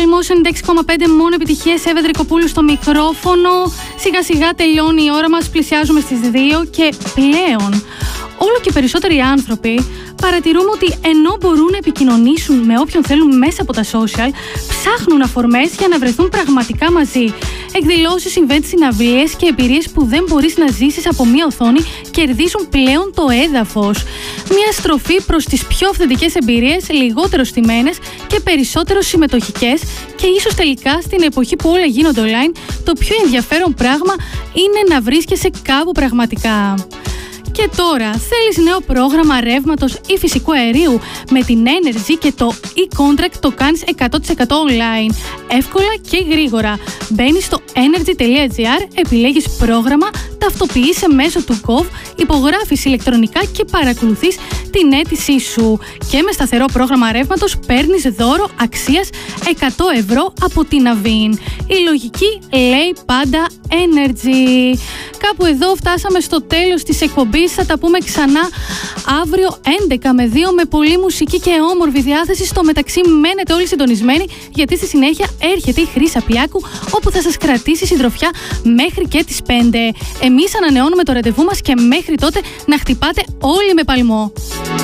Παλμός 96,5, μόνο επιτυχίες. Εύα Δρικοπούλου στο μικρόφωνο. Σιγά σιγά τελειώνει η ώρα μας, πλησιάζουμε στις 2 και πλέον όλο και περισσότεροι άνθρωποι παρατηρούμε ότι ενώ μπορούν να επικοινωνήσουν με όποιον θέλουν μέσα από τα social, ψάχνουν αφορμές για να βρεθούν πραγματικά μαζί. Εκδηλώσεις, events, συναυλίες και εμπειρίες που δεν μπορείς να ζήσεις από μία οθόνη κερδίζουν πλέον το έδαφος. Μία στροφή προς τις πιο αυθεντικές εμπειρίες, λιγότερο στημένες και περισσότερο συμμετοχικές, και ίσως τελικά στην εποχή που όλα γίνονται online, το πιο ενδιαφέρον πράγμα είναι να βρίσκεσαι κάπου πραγματικά. Και τώρα, θέλεις νέο πρόγραμμα ρεύματος ή φυσικού αερίου? Με την Energy και το e-contract το κάνεις 100% online, εύκολα και γρήγορα. Μπαίνεις στο energy.gr, επιλέγεις πρόγραμμα, ταυτοποιείσαι μέσω του Gov, υπογράφεις ηλεκτρονικά και παρακολουθείς την αίτησή σου. Και με σταθερό πρόγραμμα ρεύματος παίρνεις δώρο αξίας 100 ευρώ από την Avin. Η λογική λέει πάντα Energy. Κάπου εδώ φτάσαμε στο τέλος της εκπομπής. Θα τα πούμε ξανά αύριο 11 με 2 με πολλή μουσική και όμορφη διάθεση. Στο μεταξύ μένετε όλοι συντονισμένοι, γιατί στη συνέχεια έρχεται η Χρύσα Πιάκου, όπου θα σας κρατήσει συντροφιά μέχρι και τις 5. Εμείς ανανεώνουμε το ραντεβού μας και μέχρι τότε να χτυπάτε όλοι με παλμό.